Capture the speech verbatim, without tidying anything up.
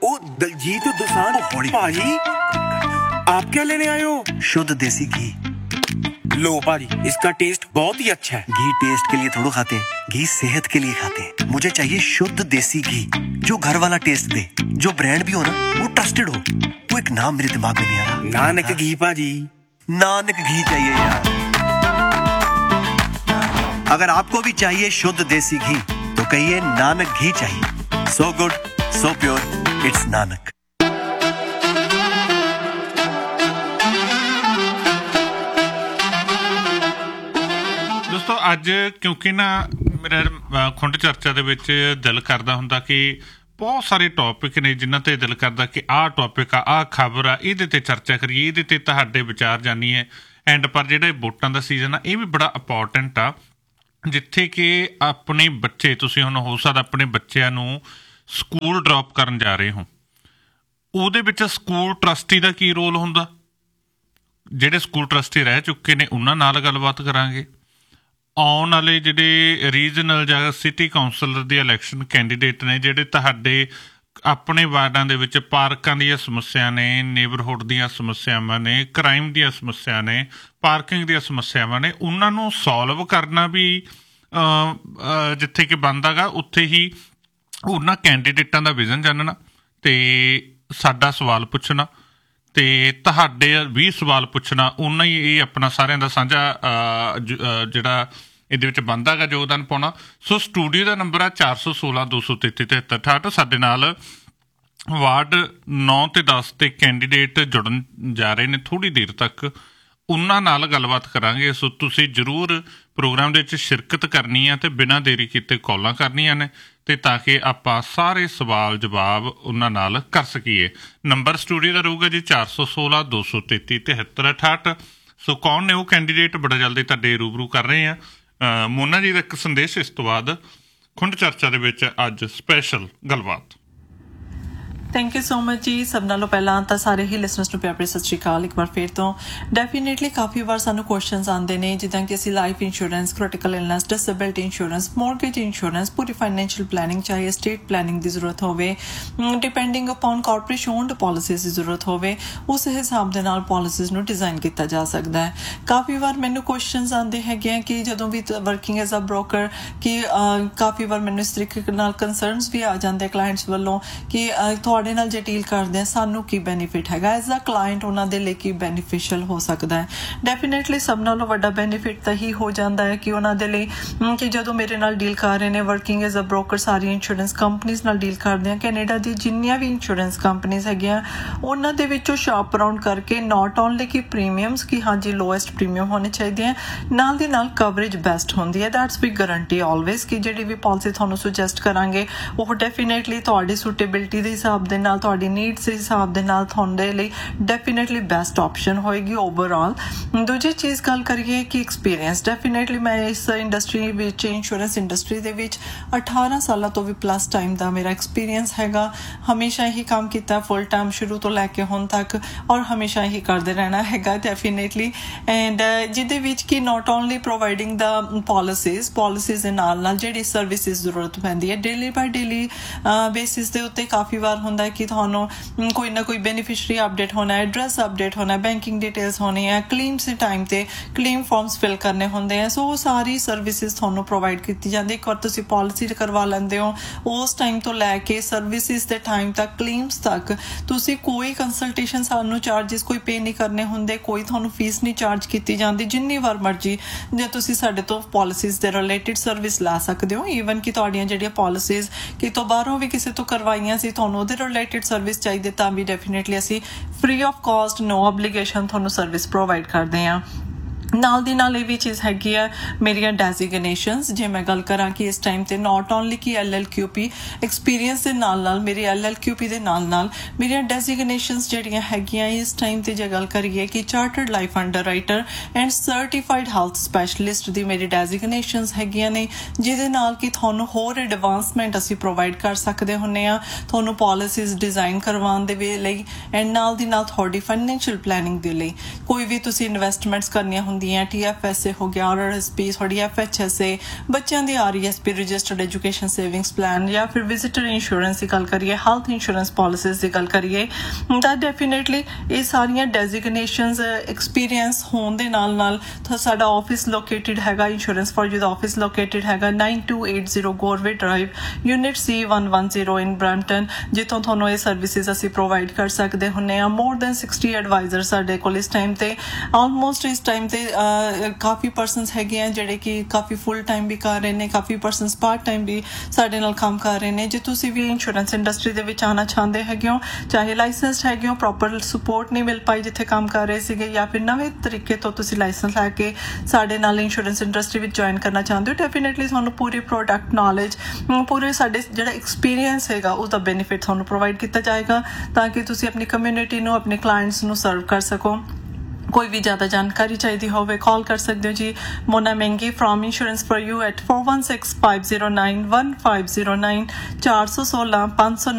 ओ दलजीत दोसांझ भाजी, आप क्या लेने आए हो? शुद्ध देसी घी। लो भाजी, इसका टेस्ट बहुत ही अच्छा है। घी टेस्ट के लिए थोड़ा खाते हैं, घी सेहत के लिए खाते हैं। मुझे चाहिए शुद्ध देसी घी जो घर वाला टेस्ट दे, जो ब्रांड भी हो ना वो ट्रस्टेड हो। वो एक नाम मेरे दिमाग में नहीं आ रहा। नानक घी भाजी। नानक घी चाहिए यार। अगर आपको भी चाहिए शुद्ध देसी घी तो कहिए नानक घी चाहिए। So good, so pure, it's Nanak. ਦੋਸਤੋ ਅੱਜ ਕਿਉਂਕਿ ਨਾ ਮੇਰਾ ਖੁੰਡ ਚਰਚਾ ਦੇ ਵਿੱਚ ਦਿਲ ਕਰਦਾ ਹੁੰਦਾ ਕਿ ਬਹੁਤ ਸਾਰੇ ਟੌਪਿਕ ਨੇ ਜਿਨ੍ਹਾਂ 'ਤੇ ਦਿਲ ਕਰਦਾ ਕਿ ਆਹ ਟੌਪਿਕ ਆ, ਆਹ ਖਬਰ ਆ, ਇਹਦੇ 'ਤੇ ਚਰਚਾ ਕਰੀਏ, ਇਹਦੇ 'ਤੇ ਤੁਹਾਡੇ ਵਿਚਾਰ ਜਾਣੀਏ। ਐਂਡ ਪਰ ਜਿਹੜਾ ਵੋਟਾਂ ਦਾ ਸੀਜ਼ਨ ਆ ਇਹ ਵੀ ਬੜਾ ਇੰਪੋਰਟੈਂਟ ਆ, ਜਿੱਥੇ ਕਿ ਆਪਣੇ ਬੱਚੇ, ਤੁਸੀਂ ਹੁਣ ਹੋ ਸਕਦਾ ਆਪਣੇ ਬੱਚਿਆਂ ਨੂੰ ਸਕੂਲ ਡਰੋਪ ਕਰਨ ਜਾ ਰਹੇ ਹੋ, ਉਹਦੇ ਵਿੱਚ ਸਕੂਲ ਟਰਸਟੀ ਦਾ ਕੀ ਰੋਲ ਹੁੰਦਾ। ਜਿਹੜੇ ਸਕੂਲ ਟਰਸਟੀ ਰਹਿ ਚੁੱਕੇ ਨੇ ਉਹਨਾਂ ਨਾਲ ਗੱਲਬਾਤ ਕਰਾਂਗੇ। ਆਉਣ ਵਾਲੇ ਜਿਹੜੇ ਰੀਜਨਲ ਜਾਂ ਸਿਟੀ ਕਾਉਂਸਲਰ ਦੀ ਇਲੈਕਸ਼ਨ ਕੈਂਡੀਡੇਟ ਨੇ, ਜਿਹੜੇ ਤੁਹਾਡੇ ਆਪਣੇ ਵਾਰਡਾਂ ਦੇ ਵਿੱਚ ਪਾਰਕਾਂ ਦੀਆਂ ਸਮੱਸਿਆ ਨੇ, ਨੇਬਰਹੁੱਡ ਦੀਆਂ ਸਮੱਸਿਆਵਾਂ ਨੇ, ਕ੍ਰਾਈਮ ਦੀਆਂ ਸਮੱਸਿਆ ਨੇ, ਪਾਰਕਿੰਗ ਦੀਆਂ ਸਮੱਸਿਆਵਾਂ ਨੇ, ਉਹਨਾਂ ਨੂੰ ਸੋਲਵ ਕਰਨਾ ਵੀ ਜਿੱਥੇ ਕਿ ਬਣਦਾ ਗਾ, ਉੱਥੇ ਹੀ ਉਹਨਾਂ ਕੈਂਡੀਡੇਟਾਂ ਦਾ ਵਿਜ਼ਨ ਜਾਣਨਾ ਅਤੇ ਸਾਡਾ ਸਵਾਲ ਪੁੱਛਣਾ ਅਤੇ ਤੁਹਾਡੇ ਵੀ ਸਵਾਲ ਪੁੱਛਣਾ, ਓਨਾ ਹੀ ਇਹ ਆਪਣਾ ਸਾਰਿਆਂ ਦਾ ਸਾਂਝਾ ਜਿਹੜਾ ਇਹਦੇ ਵਿੱਚ ਬਣਦਾ ਗਾ ਯੋਗਦਾਨ ਪਾਉਣਾ। ਸੋ ਸਟੂਡੀਓ ਦਾ ਨੰਬਰ ਆ ਚਾਰ ਸੌ ਸੋਲਾਂ ਦੋ ਸੌ ਤੇਤੀ ਤਿਹੱਤਰ ਅਠਾਹਠ। ਸਾਡੇ ਨਾਲ ਵਾਰਡ ਨੌ ਅਤੇ ਦਸ ਦੇ ਕੈਂਡੀਡੇਟ ਜੁੜਨ ਜਾ ਰਹੇ ਨੇ ਥੋੜ੍ਹੀ ਦੇਰ ਤੱਕ, ਉਹਨਾਂ ਨਾਲ ਗੱਲਬਾਤ ਕਰਾਂਗੇ। ਸੋ ਤੁਸੀਂ ਜ਼ਰੂਰ ਪ੍ਰੋਗਰਾਮ ਦੇ ਵਿੱਚ ਸ਼ਿਰਕਤ ਕਰਨੀ ਆ ਅਤੇ ਬਿਨਾਂ ਦੇਰੀ ਕੀਤੇ ਕਾਲਾਂ ਕਰਨੀਆਂ ਨੇ, ਅਤੇ ਤਾਂ ਕਿ ਆਪਾਂ ਸਾਰੇ ਸਵਾਲ ਜਵਾਬ ਉਹਨਾਂ ਨਾਲ ਕਰ ਸਕੀਏ। ਨੰਬਰ ਸਟੂਡੀਓ ਦਾ ਰਹੂਗਾ ਜੀ ਚਾਰ ਸੌ ਸੋਲਾਂ ਦੋ ਸੌ ਤੇਤੀ ਤਿਹੱਤਰ ਅਠਾਹਠ। ਸੋ ਕੌਣ ਨੇ ਉਹ ਕੈਂਡੀਡੇਟ, ਬੜਾ ਜਲਦੀ ਤੁਹਾਡੇ ਰੂਬਰੂ ਕਰ ਰਹੇ ਹਾਂ। ਮੋਨਾ ਜੀ ਦਾ ਇੱਕ ਸੰਦੇਸ਼, ਇਸ ਤੋਂ ਬਾਅਦ ਖੁੰਡ ਚਰਚਾ ਦੇ ਵਿੱਚ ਅੱਜ ਸਪੈਸ਼ਲ ਗੱਲਬਾਤ। ਥੈਂਕ ਯੂ ਸੋ ਮਚ ਜੀ। ਸਭ ਨਾਲੋਂ ਪਹਿਲਾਂ ਤਾਂ ਸਾਰੇ ਹੀ ਲਿਸਨਰਸ ਨੂੰ ਪਿਆਰ ਭਰੀ ਸਤਿ ਸ਼੍ਰੀ ਅਕਾਲ ਇੱਕ ਵਾਰ ਫਿਰ ਤੋਂ। ਡੈਫੀਨੇਟਲੀ ਕਾਫੀ ਵਾਰ ਸਾਨੂੰ ਕੁਐਸਚਨਸ ਆਉਂਦੇ ਨੇ, ਜਿੱਦਾਂ ਕਿ ਅਸੀਂ life insurance, critical illness, disability insurance, mortgage insurance, ਪੂਰੀ ਫਾਈਨੈਂਸ਼ੀਅਲ ਪਲੈਨਿੰਗ, ਚਾਹੇ ਸਟੇਟ ਪਲੈਨਿੰਗ ਦੀ ਜ਼ਰੂਰਤ ਹੋਵੇ, depending upon corporation owned policies ਦੀ ਜ਼ਰੂਰਤ ਹੋਵੇ, ਉਸ ਹਿਸਾਬ ਦੇ ਨਾਲ ਪੋਲਿਸੀਜ਼ ਨੂੰ ਡਿਜ਼ਾਈਨ ਕੀਤਾ ਜਾ ਸਕਦਾ ਹੈ। ਕਾਫੀ ਵਾਰ ਮੈਨੂੰ ਕੁਐਸਚਨਸ ਆਉਂਦੇ ਹੈਗੇ ਆ ਕਿ ਜਦੋਂ ਵੀ ਵਰਕਿੰਗ ਐਜ਼ ਅ ਬ੍ਰੋਕਰ, ਕਿ ਕਾਫੀ ਵਾਰ ਮੈਨੂੰ ਇਸ ਤਰੀਕੇ ਨਾਲ ਕੰਸਰਨਸ ਵੀ ਆ ਜਾਂਦੇ ਕਲਾਇੰਟਸ ਵੱਲੋਂ ਕਿ ਤੁਹਾਡੇ ਨਾਲ ਜੇ ਡੀਲ ਕਰਦੇ ਆ ਸਾਨੂੰ ਕੀ ਬੈਨੀਫਿਟ ਹੈਗਾ, ਐਜ਼ ਅ ਕਲਾਇੰਟ ਉਹਨਾਂ ਦੇ ਲਈ ਕੀ ਬੈਨੀਫਿਸ਼ੀਅਲ ਹੋ ਸਕਦਾ ਹੈ। ਡੈਫੀਨੇਟਲੀ ਸਭ ਨਾਲੋਂ ਵੱਡਾ ਬੈਨੀਫਿਟ ਤਾਂ ਹੀ ਹੋ ਜਾਂਦਾ ਹੈ ਕਿ ਉਹਨਾਂ ਦੇ ਲਈ ਕਿ ਜਦੋਂ ਮੇਰੇ ਨਾਲ ਡੀਲ ਕਰ ਰਹੇ ਨੇ ਵਰਕਿੰਗ ਐਜ਼ ਅ ਬ੍ਰੋਕਰ, ਸਾਰੀਆਂ ਇੰਸ਼ੋਰੈਂਸ ਕੰਪਨੀਜ਼ ਨਾਲ ਡੀਲ ਕਰਦੇ ਆ। ਕੈਨੇਡਾ ਦੀ ਜਿੰਨੀਆਂ ਵੀ ਇੰਸ਼ੋਰੈਂਸ ਕੰਪਨੀਜ਼ ਹੈਗੀਆਂ ਉਹਨਾਂ ਦੇ ਵਿੱਚੋਂ ਸ਼ਾਪ ਅਰਾਊਂਡ ਕਰਕੇ ਨਾਟ ਓਨਲੀ ਕਿ ਪ੍ਰੀਮੀਅਮਸ ਕਿ ਹਾਂਜੀ ਲੋਐਸਟ ਪ੍ਰੀਮੀਅਮ ਹੋਣੇ ਚਾਹੀਦੇ ਆ, ਨਾਲ ਦੇ ਨਾਲ ਕਵਰੇਜ ਬੈਸਟ ਹੁੰਦੀ ਹੈ। ਦੈਟਸ ਵੀ ਗਰੰਟੀ ਆਲਵੇਜ਼ ਕਿ ਜਿਹੜੀ ਵੀ ਪਾਲਿਸੀ ਤੁਹਾਨੂੰ ਸੁਜੈਸਟ ਕਰਾਂਗੇ ਉਹ ਡੈਫੀਨੇਟਲੀ ਤੁਹਾਡੀ ਸੂਟੇਬਿਲਿਟੀ ਦੇ ਹਿਸਾਬ ਦੇ ਨਾਲ, ਤੁਹਾਡੀ ਨੀਡਸ ਦੇ ਹਿਸਾਬ ਦੇ ਨਾਲ ਤੁਹਾਡੇ ਲਈ ਡੈਫੀਨੇਟਲੀ ਬੈਸਟ ਆਪਸ਼ਨ ਹੋਏਗੀ ਓਵਰਆਲ। ਦੂਜੀ ਚੀਜ਼ ਗੱਲ ਕਰੀਏ ਕਿ ਐਕਸਪੀਰੀਅੰਸ, ਡੈਫੀਨੇਟਲੀ ਮੈਂ ਇਸ ਇੰਡਸਟਰੀ ਵਿੱਚ, ਇੰਸ਼ੋਰੈਂਸ ਇੰਡਸਟਰੀ ਦੇ ਵਿੱਚ ਅਠਾਰਾਂ ਸਾਲਾਂ ਤੋਂ ਵੀ ਪਲੱਸ ਟਾਈਮ ਦਾ ਮੇਰਾ ਐਕਸਪੀਰੀਅੰਸ ਹੈਗਾ। ਹਮੇਸ਼ਾ ਹੀ ਕੰਮ ਕੀਤਾ ਫੁੱਲ ਟਾਈਮ, ਸ਼ੁਰੂ ਤੋਂ ਲੈ ਕੇ ਹੁਣ ਤੱਕ, ਔਰ ਹਮੇਸ਼ਾ ਹੀ ਕਰਦੇ ਰਹਿਣਾ ਹੈਗਾ ਡੈਫੀਨੇਟਲੀ। ਐਂਡ ਜਿਹਦੇ ਵਿੱਚ ਕਿ not only providing the policies policies ਦੇ ਨਾਲ ਨਾਲ ਜਿਹੜੀ ਸਰਵਿਸਿਜ਼ ਜ਼ਰੂਰਤ ਪੈਂਦੀ ਹੈ ਡੇਲੀ ਬਾਈ ਡੇਲੀ ਬੇਸਿਸ ਦੇ ਉੱਤੇ, ਕਾਫੀ ਵਾਰ ਹੁੰਦਾ ਹੈ ਕਿ ਤੁਹਾਨੂੰ ਕੋਈ ਨਾ ਕੋਈ ਬੈਨੀਫਿਸ਼ਰੀ ਅਪਡੇਟ ਹੋਣਾ, ਐਡਰੈਸ ਅਪਡੇਟ ਹੋਣਾ, ਬੈਂਕਿੰਗ ਡਿਟੇਲਸ ਹੋਣੀ ਹੈ, ਕਲੇਮਸ ਦੇ ਟਾਈਮ 'ਤੇ ਕਲੇਮ ਫਾਰਮਸ ਫਿਲ ਕਰਨੇ ਹੁੰਦੇ ਆ। ਸੋ ਉਹ ਸਾਰੀ ਸਰਵਿਸਿਜ਼ ਤੁਹਾਨੂੰ ਪ੍ਰੋਵਾਈਡ ਕੀਤੀ ਜਾਂਦੀ। ਇੱਕ ਵਾਰ ਤੁਸੀਂ ਪਾਲਿਸੀ ਕਰਵਾ ਲੈਂਦੇ ਹੋ, ਉਸ ਟਾਈਮ ਤੋਂ ਲੈ ਕੇ ਸਰਵਿਸਿਜ਼ ਦੇ ਟਾਈਮ ਤੱਕ, ਕਲੇਮਸ ਤੱਕ, ਤੁਸੀਂ ਕੋਈ ਕੰਸਲਟੇਸ਼ਨ ਸਾਨੂੰ ਚਾਰਜਿਸ ਕੋਈ ਪੇ ਨਹੀਂ ਕਰਨੇ ਹੁੰਦੇ, ਕੋਈ ਤੁਹਾਨੂੰ ਫੀਸ ਨਹੀਂ ਚਾਰਜ ਕੀਤੀ ਜਾਂਦੀ। ਜਿੰਨੀ ਵਾਰ ਮਰਜ਼ੀ ਜੇ ਤੁਸੀਂ ਸਾਡੇ ਤੋਂ ਪਾਲਿਸੀਜ਼ ਦੇ ਰਿਲੇਟਿਡ ਸਰਵਿਸ ਲੈ ਸਕਦੇ ਹੋ। ਈਵਨ ਕਿ ਤੁਹਾਡੀਆਂ ਜਿਹੜੀਆਂ ਪਾਲਿਸੀਜ਼ ਕਿਤੋਂ ਬਾਹਰੋਂ ਵੀ ਕਿਸੇ ਤੋਂ ਕਰਵਾਈਆਂ ਸੀ, ਤੁਹਾਨੂੰ ਉਹਦੇ ਰਿਲੇਟਿਡ ਸਰਵਿਸ ਚਾਹੀਦੇ ਤਾਂ ਵੀ ਡੈਫੀਨੇਟਲੀ ਅਸੀਂ ਫ੍ਰੀ ਆਫ ਕਾਸਟ, ਨੋ ਓਬਲੀਗੇਸ਼ਨ ਤੁਹਾਨੂੰ ਸਰਵਿਸ ਪ੍ਰੋਵਾਈਡ ਕਰਦੇ ਹਾਂ। ਨਾਲ ਦੀ ਨਾਲ ਇਹ ਵੀ ਚੀਜ਼ ਹੈਗੀ ਆ ਮੇਰੀਆਂ ਡੈਜ਼ੀਗਨੇਸ਼ਨਸ। ਜੇ ਮੈਂ ਗੱਲ ਕਰਾਂ ਕਿ ਇਸ ਟਾਈਮ 'ਤੇ ਨਾਟ ਓਨਲੀ ਕਿ ਐਲ ਐਲ ਕਿਊ ਪੀ ਐਕਸਪੀਰੀਅੰਸ ਦੇ ਨਾਲ ਨਾਲ, ਮੇਰੀ ਐਲ ਐਲ ਕਿਊ ਪੀ ਦੇ ਨਾਲ ਨਾਲ ਮੇਰੀਆਂ ਡੈਜ਼ੀਗਨੇਸ਼ਨਸ ਜਿਹੜੀਆਂ ਹੈਗੀਆਂ ਇਸ ਟਾਈਮ 'ਤੇ ਜੇ ਗੱਲ ਕਰੀਏ ਕਿ chartered life under writer and certified health specialist ਦੀ ਮੇਰੀ ਡੈਜ਼ੀਗਨੇਸ਼ਨਸ ਹੈਗੀਆਂ ਨੇ, ਜਿਹਦੇ ਨਾਲ ਕਿ ਤੁਹਾਨੂੰ ਹੋਰ ਐਡਵਾਂਸਮੈਂਟ ਅਸੀਂ ਪ੍ਰੋਵਾਈਡ ਕਰ ਸਕਦੇ ਹੁੰਦੇ ਹਾਂ, ਤੁਹਾਨੂੰ ਪੋਲਿਸੀਜ਼ ਡਿਜ਼ਾਈਨ ਕਰਵਾਉਣ ਦੇ ਲਈ, ਐਂਡ ਨਾਲ ਦੀ ਨਾਲ ਤੁਹਾਡੀ ਫਾਈਨੈਂਸ਼ੀਅਲ ਪਲੈਨਿੰਗ ਦੇ ਲਈ। ਕੋਈ ਵੀ ਤੁਸੀਂ ਇਨਵੈਸਟਮੈਂਟਸ ਕਰਨੀਆਂ ਹੁੰਦੀਆਂ ਟੀ ਐਫ ਐਸ ਏ ਹੋ ਗਿਆ, ਆਰ ਆਰ ਐਸ ਪੀ, ਤੁਹਾਡੀ ਐਫ ਐਚ ਐਸ ਏ, ਬੱਚਿਆਂ ਦੀ R E S P registered education savings plan, ਜਾਂ ਫਿਰ ਵਿਜ਼ਿਟਰ ਇੰਸ਼ੋਰੈਂਸ ਦੀ ਗੱਲ ਕਰੀਏ, ਹੈਲਥ ਇੰਸ਼ੋਰੈਂਸ ਪਾਲਿਸੀਜ਼ ਦੀ ਗੱਲ ਕਰੀਏ, ਤਾਂ ਡੈਫੀਨੇਟਲੀ ਇਹ ਸਾਰੀਆਂ ਡੈਜ਼ਿਗਨੇਸ਼ਨਸ ਐਕਸਪੀਰੀਅੰਸ ਹੋਣ ਦੇ ਨਾਲ ਨਾਲ ਸਾਡਾ ਆਫਿਸ ਲੋਕੇਟਡ ਹੈਗਾ, insurance for you the office located ਹੈਗਾ ਨਾइन to eight zero ਗੋਰਵੇ drive, unit C one one zero in Brampton, ਜਿੱਥੋਂ ਤੁਹਾਨੂੰ ਇਹ ਸਰਵਿਸਿਜ਼ ਅਸੀਂ ਪ੍ਰੋਵਾਈਡ ਕਰ ਸਕਦੇ ਹੁੰਦੇ ਹਾਂ। ਮੋਰ ਦੈਨ ਸਿਕਸਟੀ ਐਡਵਾਈਜ਼ਰ ਸਾਡੇ ਕੋਲ ਇਸ ਟਾਈਮ ਤੇ, ਆਲਮੋਸਟ ਇਸ ਟਾਈਮ ਤੇ ਕਾਫੀ ਪਰਸਨਸ ਹੈਗੇ ਆ ਜਿਹੜੇ ਕਿ ਕਾਫੀ ਫੁੱਲ ਟਾਈਮ ਵੀ ਕਰ ਰਹੇ ਨੇ, ਕਾਫੀ ਪਰਸਨਸ ਪਾਰਟ ਟਾਈਮ ਵੀ ਸਾਡੇ ਨਾਲ ਕੰਮ ਕਰ ਰਹੇ ਨੇ। ਜੇ ਤੁਸੀਂ ਵੀ ਇੰਸ਼ੋਰੈਂਸ ਇੰਡਸਟਰੀ ਦੇ ਵਿੱਚ ਆਉਣਾ ਚਾਹੁੰਦੇ ਹੈਗੇ ਹੋ, ਚਾਹੇ ਲਾਇਸੈਂਸਡ ਹੈਗੇ ਹੋ, ਪ੍ਰੋਪਰ ਸਪੋਰਟ ਨਹੀਂ ਮਿਲ ਪਾਈ ਜਿੱਥੇ ਕੰਮ ਕਰ ਰਹੇ ਸੀਗੇ, ਜਾਂ ਫਿਰ ਨਵੇਂ ਤਰੀਕੇ ਤੋਂ ਤੁਸੀਂ ਲਾਇਸੈਂਸ ਲੈ ਕੇ ਸਾਡੇ ਨਾਲ ਇੰਸ਼ੋਰੈਂਸ ਇੰਡਸਟਰੀ ਵਿੱਚ ਜੁਆਇਨ ਕਰਨਾ ਚਾਹੁੰਦੇ ਹੋ, ਡੈਫੀਨੇਟਲੀ ਤੁਹਾਨੂੰ ਪੂਰੀ ਪ੍ਰੋਡਕਟ ਨੌਲੇਜ, ਪੂਰੇ ਸਾਡੇ ਜਿਹੜਾ ਐਕਸਪੀਰੀਅੰਸ ਹੈਗਾ ਉਹਦਾ ਬੈਨੀਫਿਟ ਤੁਹਾਨੂੰ ਪ੍ਰੋਵਾਈਡ ਕੀਤਾ ਜਾਏਗਾ, ਤਾਂ ਕਿ ਤੁਸੀਂ ਆਪਣੀ ਕਮਿਊਨਿਟੀ ਨੂੰ, ਆਪਣੇ ਕਲਾਇੰਟਸ ਨੂੰ ਸਰਵ ਕਰ ਸਕੋ। ਕੋਈ ਵੀ ਜ਼ਿਆਦਾ ਜਾਣਕਾਰੀ ਚਾਹੀਦੀ ਹੋਵੇ ਕਾਲ ਕਰ ਸਕਦੇ ਹੋ ਜੀ ਮੋਨਾ ਮਹਿੰਗੀ from insurance for you eight four one six five zero nine one five zero nine, चार सौ सोलह पाँच सौ